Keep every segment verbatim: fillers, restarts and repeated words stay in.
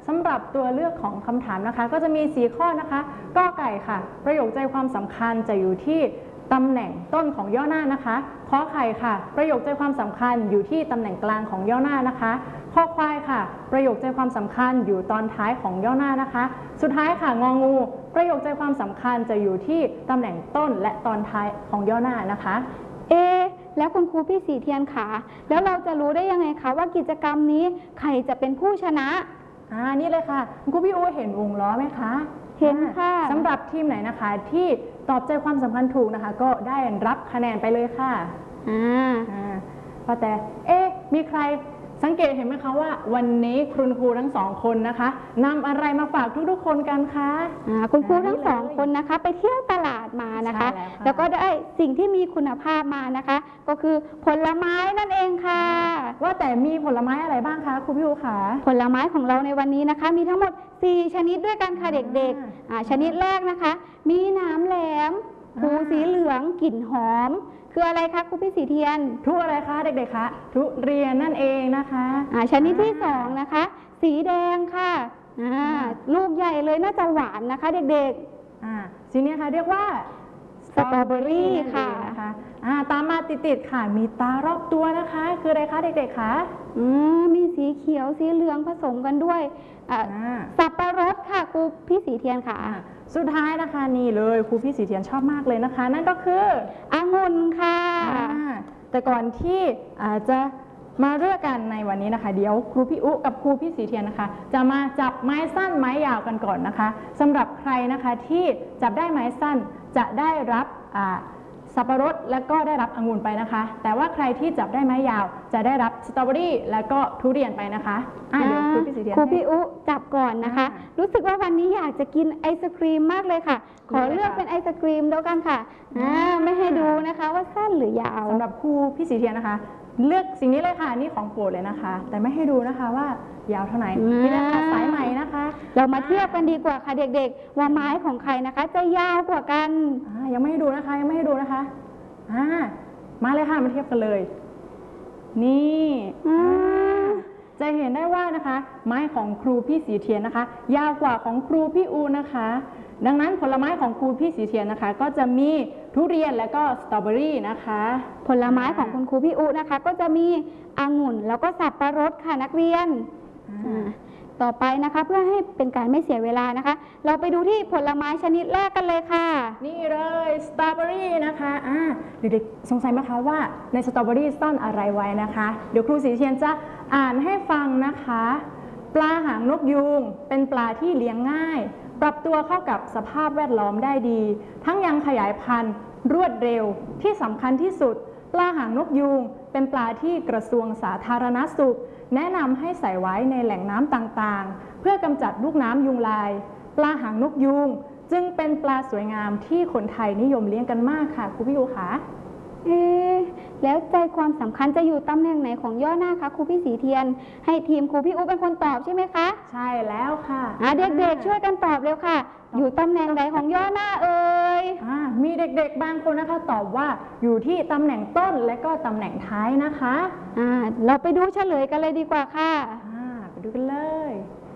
สำหรับตัวเลือกของคำถามนะคะก็จะมีสี่ข้อนะคะกอไก่ค่ะประโยคใจความสำคัญจะอยู่ที่ตำแหน่งต้นของย่อหน้านะคะขอไข่ค่ะประโยคใจความสำคัญอยู่ที่ตำแหน่งกลางของย่อหน้านะคะคอควายค่ะประโยคใจความสำคัญอยู่ตอนท้ายของย่อหน้านะคะสุดท้ายค่ะงองูประโยคใจความสำคัญจะอยู่ที่ตำแหน่งต้นและตอนท้ายของย่อหน้านะคะเอแล้วคุณครูพี่สีเทียนค่ะแล้วเราจะรู้ได้ยังไงคะว่ากิจกรรมนี้ใครจะเป็นผู้ชนะอ่านี่เลยค่ะคุณครูพี่อูเห็นวงล้อไหมคะเห็นค่ะสำหรับทีมไหนนะคะที่ตอบใจความสำคัญถูกนะคะก็ได้รับคะแนนไปเลยค่ะอ่าอ่าพอแต่เอ๊ะมีใครสังเกตเห็นไหมคะว่าวันนี้คุณครูทั้งสองคนนะคะนำอะไรมาฝากทุกๆคนกันคะคุณครูทั้งสองคนนะคะไปเที่ยวตลาดมานะคะแล้วก็ได้สิ่งที่มีคุณภาพมานะคะก็คือผลไม้นั่นเองค่ะว่าแต่มีผลไม้อะไรบ้างคะครูพี่อูคะผลไม้ของเราในวันนี้นะคะมีทั้งหมดสี่ชนิดด้วยกันค่ะเด็กๆชนิดแรกนะคะมีหนามแหลมภูสีเหลืองกลิ่นหอมคืออะไรคะครูพี่สีเทียนทุอะไรคะเด็กๆคะทุเรียนนั่นเองนะคะอ่าชนิดที่สองนะคะสีแดงค่ะอ่าลูกใหญ่เลยน่าจะหวานนะคะเด็กๆอ่าสีนี้ค่ะเรียกว่าสตรอเบอรี่ค่ะอ่าตามมาติดๆค่ะมีตารอบตัวนะคะคืออะไรคะเด็กๆคะอืมมีสีเขียวสีเหลืองผสมกันด้วยอ่าสับปะรดค่ะครูพี่สีเทียนค่ะสุดท้ายนะคะนี่เลยครูพี่สีเทียนชอบมากเลยนะคะนั่นก็คือองุ่นค่ะแต่ก่อนที่อาจจะมาเลือกกันในวันนี้นะคะเดี๋ยวครูพี่อุกับครูพี่สีเทียนนะคะจะมาจับไม้สั้นไม้ยาวกันก่อนนะคะสำหรับใครนะคะที่จับได้ไม้สั้นจะได้รับสับปะรดและก็ได้รับองุ่นไปนะคะแต่ว่าใครที่จับได้ไม้ยาวจะได้รับสตรอเบอรี่และก็ทุเรียนไปนะคะอ่ะเดี๋ยวครูพี่สีเทียนครูพี่อุจับก่อนนะคะรู้สึกว่าวันนี้อยากจะกินไอศครีมมากเลยค่ะขอเลือกเป็นไอศครีมแล้วกันค่ะอ่าไม่ให้ดูนะคะว่าสั้นหรือยาวสำหรับครูพี่สีเทียนนะคะเลือกสิ่งนี้เลยค่ะนี่ของโปรดเลยนะคะแต่ไม่ให้ดูนะคะว่ายาวเท่าไหร่นี่นะคะสายไหมนะคะเรามาเทียบกันดีกว่าค่ะเด็กๆว่าไม้ของใครนะคะจะยาวกว่ากันยังไม่ให้ดูนะคะยังไม่ให้ดูนะคะอ่ามาเลยค่ะมาเทียบกันเลยนี่จะเห็นได้ว่านะคะไม้ของครูพี่สีเทียนนะคะยาวกว่าของครูพี่อูนะคะดังนั้นผลไม้ของครูพี่สีเทียนนะคะก็จะมีทุเรียนและก็สตรอเบอรี่นะคะผลไม้ของคุณครูพี่อูนะคะก็จะมีองุ่นแล้วก็สับปะรดค่ะนักเรียนต่อไปนะคะเพื่อให้เป็นการไม่เสียเวลานะคะเราไปดูที่ผลไม้ชนิดแรกกันเลยค่ะนี่เลยสตรอเบอรี่นะคะอ่าเด็กๆสงสัยไหมคะว่าในสตรอเบอรี่ซ่อนอะไรไว้นะคะเดี๋ยวครูสีเทียนจะอ่านให้ฟังนะคะปลาหางนกยูงเป็นปลาที่เลี้ยงง่ายปรับตัวเข้ากับสภาพแวดล้อมได้ดีทั้งยังขยายพันธุ์รวดเร็วที่สำคัญที่สุดปลาหางนกยูงเป็นปลาที่กระทรวงสาธารณสุขแนะนำให้ใส่ไว้ในแหล่งน้ำต่างๆเพื่อกำจัดลูกน้ำยุงลายปลาหางนกยูงจึงเป็นปลาสวยงามที่คนไทยนิยมเลี้ยงกันมากค่ะครูพี่อูคะเอ๊แล้วใจความสำคัญจะอยู่ตำแหน่งไหนของย่อหน้าคะครูพี่สีเทียนให้ทีมครูพี่อูเป็นคนตอบใช่ไหมคะใช่แล้วค่ะเด็กๆช่วยกันตอบเร็วค่ะอยู่ตำแหน่งไหนของย่อหน้าเอ่ยมีเด็กๆบางคนนะคะตอบว่าอยู่ที่ตำแหน่งต้นและก็ตำแหน่งท้ายนะคะเราไปดูเฉลยกันเลยดีกว่าค่ะไปดูกันเลย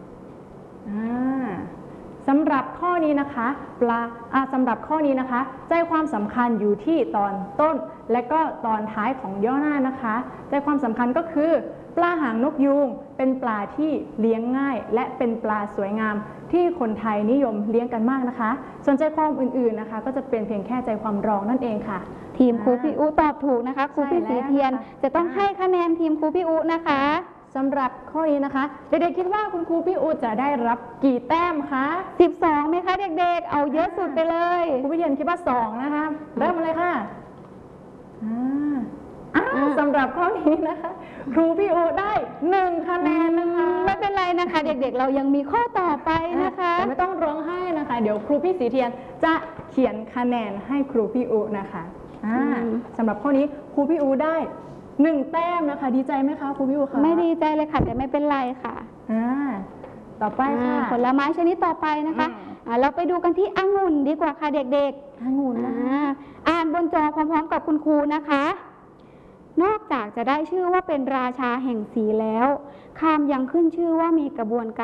สำหรับข้อนี้นะคะปลาสำหรับข้อนี้นะคะใจความสำคัญอยู่ที่ตอนต้นและก็ตอนท้ายของย่อหน้านะคะใจความสำคัญก็คือปลาหางนกยูงเป็นปลาที่เลี้ยงง่ายและเป็นปลาสวยงามที่คนไทยนิยมเลี้ยงกันมากนะคะส่วนใจความอื่นๆนะคะก็จะเป็นเพียงแค่ใจความรองนั่นเองค่ะทีมครูพี่อูตอบถูกนะคะครูพี่สีเทียนจะต้องให้คะแนนทีมครูพี่อูนะคะสำหรับข้อนี้นะคะเด็กๆคิดว่าคุณครูพี่อูจะได้รับกี่แต้มคะสิบสองไหมคะเด็กๆเอาเยอะสุดไปเลยครูพี่เทียนคิดว่าสองนะคะเริ่มมาเลยค่ะสำหรับข้อนี้นะคะครูพี่อูได้หนึ่งคะแนนนะคะไม่เป็นไรนะคะเด็กๆเรายังมีข้อต่อไปนะคะแต่ไม่ต้องร้องไห้นะคะเดี๋ยวครูพี่สีเทียนจะเขียนคะแนนให้ครูพี่อูนะคะสำหรับข้อนี้ครูพี่อูได้หนึ่งแต้มนะคะดีใจไหมคะครูพี่อูคะไม่ดีใจเลยค่ะแต่ไม่เป็นไรค่ะต่อไปค่ะผลไม้ชนิดต่อไปนะคะเราไปดูกันที่องุ่นดีกว่าค่ะเด็กๆองุ่นอ่านบนจอพร้อมๆกับคุณครูนะคะนอกจากจะได้ชื่อว่าเป็นราชาแห่งสีแล้วคามยังขึ้นชื่อว่ามีกระบวนการ